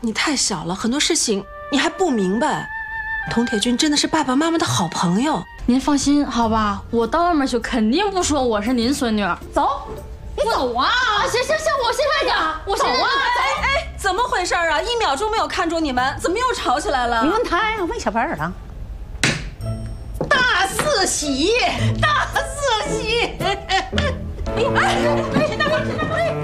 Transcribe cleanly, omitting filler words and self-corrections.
你太小了，很多事情你还不明白。佟铁军真的是爸爸妈妈的好朋友。 您放心，好吧，我到外面去肯定不说我是您孙女。 走，你走啊！ 行，我现在走，我现在走。 哎，怎么回事啊？1秒钟没有看住你们，怎么又吵起来了？ 你问他呀，问小白儿啊。大四喜，大四喜！哎呀，哎，大哥，